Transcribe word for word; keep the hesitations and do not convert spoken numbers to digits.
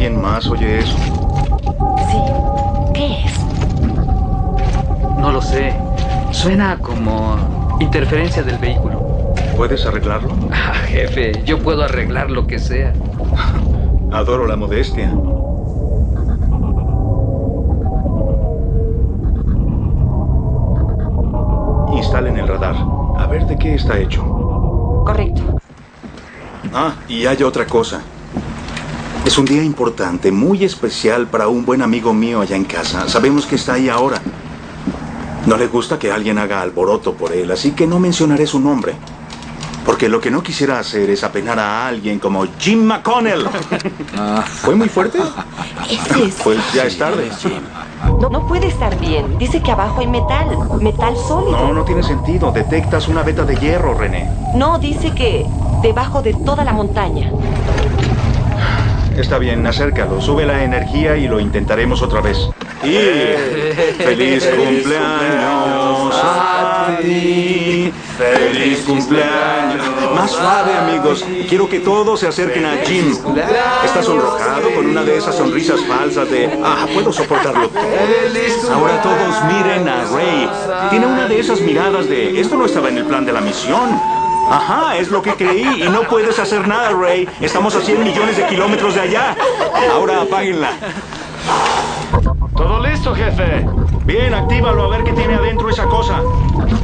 alguien más oye eso? Sí. ¿Qué es? No lo sé. Suena como interferencia del vehículo. ¿Puedes arreglarlo? Ah, jefe, yo puedo arreglar lo que sea. Adoro la modestia. Instalen el radar. A ver de qué está hecho. Correcto. Ah, y hay otra cosa. Es un día importante, muy especial para un buen amigo mío allá en casa. Sabemos que está ahí ahora. No le gusta que alguien haga alboroto por él, así que no mencionaré su nombre. Porque lo que no quisiera hacer es apenar a alguien como Jim McConnell. ¿Fue muy fuerte? Ese es... Pues ya es tarde. No, no puede estar bien. Dice que abajo hay metal. Metal sólido. No, no tiene sentido. Detectas una veta de hierro, René. No, dice que debajo de toda la montaña. Está bien, acércalo. Sube la energía y lo intentaremos otra vez. Y... ¡Feliz cumpleaños a ti! ¡Feliz cumpleaños! Más suave, amigos. Quiero que todos se acerquen a Jim. Está sonrojado con una de esas sonrisas falsas de... ¡Ah, puedo soportarlo todo! Ahora todos miren a Ray. Tiene una de esas miradas de... Esto no estaba en el plan de la misión. Ajá, es lo que creí. Y no puedes hacer nada, Ray. Estamos a cien millones de kilómetros de allá. Ahora apáguenla. Todo listo, jefe. Bien, actívalo a ver qué tiene adentro esa cosa.